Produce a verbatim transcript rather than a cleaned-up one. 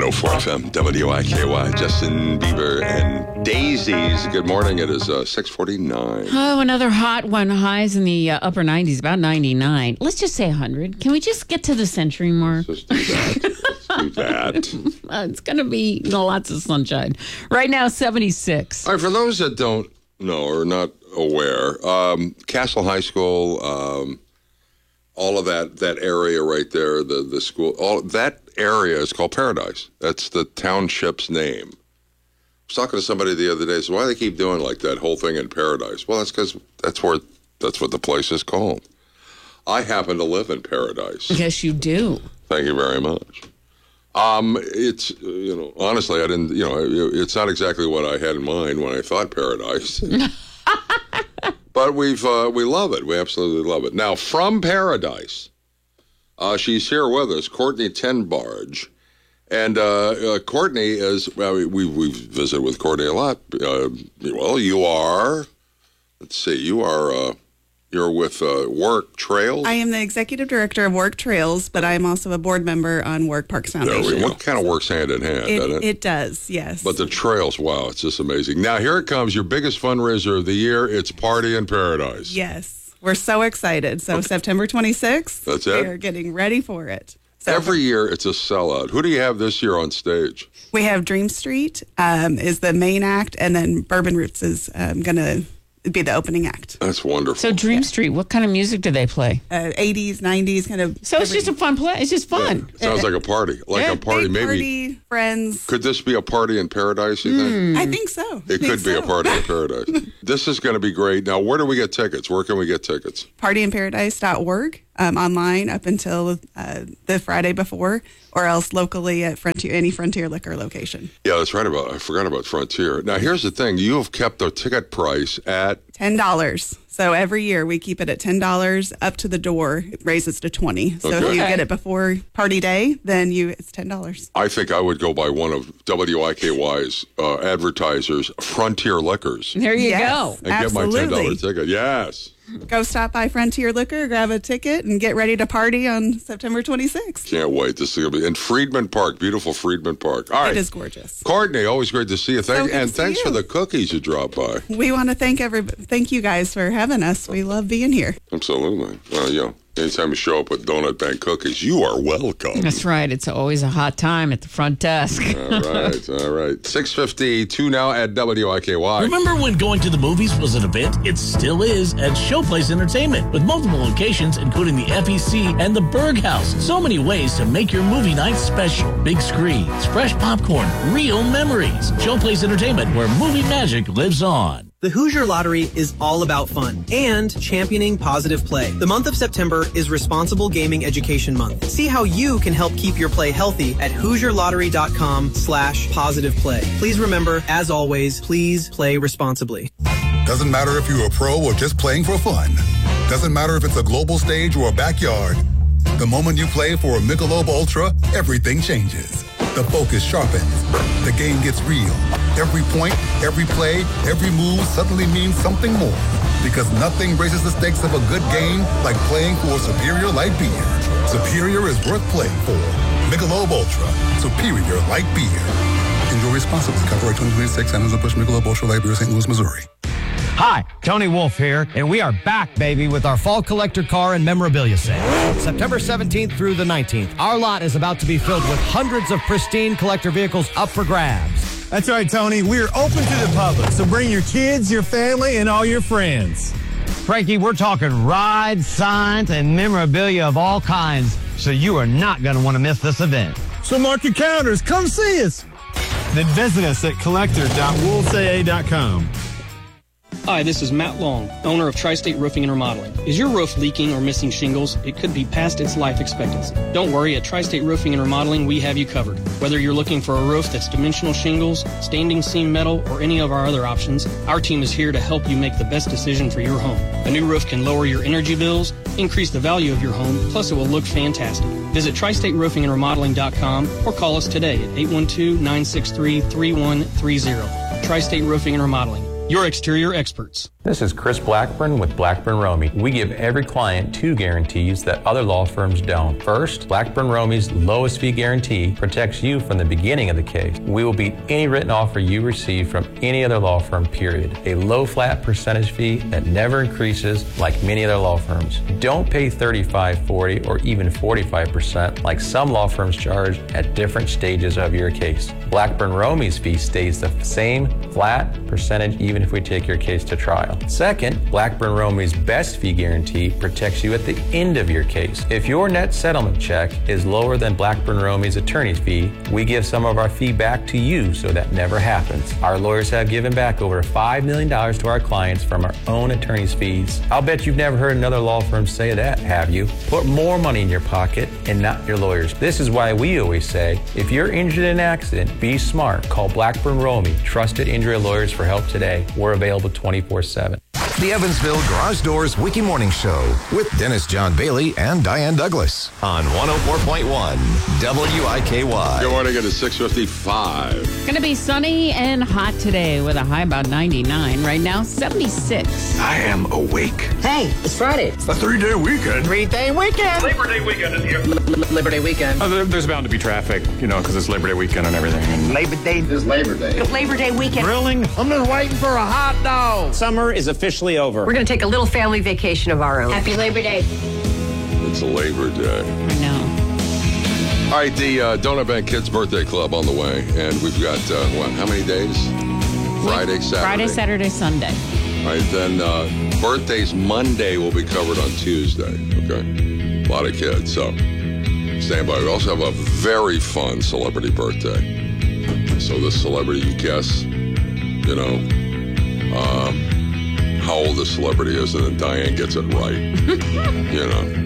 one oh four F M, W I K Y, Justin Bieber and Daisies. Good morning. It is uh, six forty-nine. Oh, another hot one. Highs in the uh, upper nineties, about ninety-nine. Let's just say one hundred. Can we just get to the century mark? Let's just do that. Let's do that. uh, it's going to be you know, lots of sunshine. Right now, seventy-six. All right, for those that don't know or not aware, um, Castle High School, um, all of that that area right there, the, the school, all that area is called Paradise. That's the township's name. I was talking to somebody the other day. So why do they keep doing like that whole thing in Paradise? Well, that's because that's where that's what the place is called. I happen to live in Paradise. Yes, you do. Thank you very much. Um, it's you know honestly, I didn't you know it's not exactly what I had in mind when I thought Paradise. But we've uh, we love it. We absolutely love it. Now, from Paradise, uh, she's here with us, Courtney Tenbarge. And uh, uh, Courtney is, well, we, we, we've visited with Courtney a lot. Uh, well, you are, let's see, you are, uh, you're with uh, Work Trails? I am the executive director of Work Trails, but I am also a board member on Work Parks Foundation. There we go. What kind of works hand in hand, it, doesn't it? It does, yes. But the trails, wow, it's just amazing. Now, here it comes, your biggest fundraiser of the year. It's Party in Paradise. Yes, we're so excited. So okay. September twenty-sixth, that's it. We're getting ready for it. So every year, it's a sellout. Who do you have this year on stage? We have Dream Street um, is the main act, and then Bourbon Roots is um, going to be the opening act. That's wonderful. So Dream yeah. Street, what kind of music do they play? Uh, eighties, nineties, kind of. So it's everything. Just a fun play. It's just fun. Yeah. Sounds like a party. Like yeah. a party, Big maybe. Party, friends. Could this be a party in paradise, you think? Mm. I think so. It think could so. be a party in paradise. This is going to be great. Now, where do we get tickets? Where can we get tickets? party in paradise dot org. Um, online up until uh, the Friday before, or else locally at Frontier, any Frontier Liquor location. Yeah, that's right. About I forgot about Frontier. Now, here's the thing. You have kept the ticket price at ten dollars. So every year we keep it at ten dollars up to the door. It raises to twenty dollars. So okay. if you get it before party day, then you it's ten dollars. I think I would go by one of W I K Y's uh, advertisers, Frontier Liquors. There you yes, go. And absolutely. Get my ten dollars ticket. Yes. Go stop by Frontier Liquor, grab a ticket, and get ready to party on September twenty-sixth. Can't wait. This is going to be in Friedman Park, beautiful Friedman Park. All right. It is gorgeous. Courtney, always great to see you. Thank, so and to thanks you. for the cookies you dropped by. We want to thank every, thank you guys for having us. We love being here. Absolutely. Well, you know, anytime you show up with Donut Bank cookies, you are welcome. That's right. It's always a hot time at the front desk. All right. All right. six fifty-two now at W I K Y. Remember when going to the movies was an event? It still is at Showplace Entertainment with multiple locations, including the F E C and the Berg House. So many ways to make your movie night special. Big screens, fresh popcorn, real memories. Showplace Entertainment, where movie magic lives on. The Hoosier Lottery is all about fun and championing positive play. The month of September is Responsible Gaming Education Month. See how you can help keep your play healthy at Hoosier Lottery dot com slash positive play. Please remember, as always, please play responsibly. Doesn't matter if you're a pro or just playing for fun. Doesn't matter if it's a global stage or a backyard. The moment you play for a Michelob Ultra, everything changes. The focus sharpens. The game gets real. Every point, every play, every move suddenly means something more. Because nothing raises the stakes of a good game like playing for Superior Light Beer. Superior is worth playing for. Michelob Ultra. Superior Light Beer. Enjoy responsibly. Copyright twenty twenty-six. Anheuser-Busch Michelob Ultra Light Beer, Saint Louis, Missouri. Hi, Tony Wolf here, and we are back, baby, with our fall collector car and memorabilia sale. September seventeenth through the nineteenth, our lot is about to be filled with hundreds of pristine collector vehicles up for grabs. That's right, Tony. We're open to the public, so bring your kids, your family, and all your friends. Frankie, we're talking rides, signs, and memorabilia of all kinds, so you are not going to want to miss this event. So mark your calendars. Come see us. Then visit us at collector dot wolves a a dot com. Hi, this is Matt Long, owner of Tri-State Roofing and Remodeling. Is your roof leaking or missing shingles? It could be past its life expectancy. Don't worry, at Tri-State Roofing and Remodeling, we have you covered. Whether you're looking for a roof that's dimensional shingles, standing seam metal, or any of our other options, our team is here to help you make the best decision for your home. A new roof can lower your energy bills, increase the value of your home, plus it will look fantastic. Visit tri state roofing and remodeling dot com or call us today at eight one two, nine six three, three one three zero. Tri-State Roofing and Remodeling. your exterior experts. This is Chris Blackburn with Blackburn Romey. We give every client two guarantees that other law firms don't. First, Blackburn Romey's lowest fee guarantee protects you from the beginning of the case. We will beat any written offer you receive from any other law firm, period. A low flat percentage fee that never increases like many other law firms. Don't pay thirty-five, forty, or even forty-five percent like some law firms charge at different stages of your case. Blackburn Romey's fee stays the same flat percentage even if we take your case to trial. Second, Blackburn Romey's best fee guarantee protects you at the end of your case. If your net settlement check is lower than Blackburn Romey's attorney's fee, we give some of our fee back to you so that never happens. Our lawyers have given back over five million dollars to our clients from our own attorney's fees. I'll bet you've never heard another law firm say that, have you? Put more money in your pocket and not your lawyers. This is why we always say, if you're injured in an accident, be smart. Call Blackburn Romey, trusted injury lawyers, for help today. We're available twenty-four seven. The Evansville Garage Doors Wiki Morning Show with Dennis John Bailey and Diane Douglas on one oh four point one W I K Y. Good morning at six fifty-five. Going to be sunny and hot today with a high about ninety-nine. Right now, seventy-six. I am awake. Hey, it's Friday. It's a three-day weekend. Three-day weekend. Labor Day weekend is here. Labor Day weekend. Oh, there, there's bound to be traffic, you know, because it's Labor Day weekend and everything. And Labor Day is Labor Day. Labor Day weekend. Grilling? I'm just waiting for a hot dog. Summer is officially over. We're going to take a little family vacation of our own. Happy Labor Day. It's a Labor Day. I know. All right, the uh, Donut Bank Kids Birthday Club on the way. And we've got, uh, what, how many days? Friday, Saturday? Friday, Saturday, Sunday. All right, then uh, birthdays Monday will be covered on Tuesday. Okay? A lot of kids, so stand by. We also have a very fun celebrity birthday. So this celebrity, you guess, you know, um, how old the celebrity is, and then Diane gets it right. You know.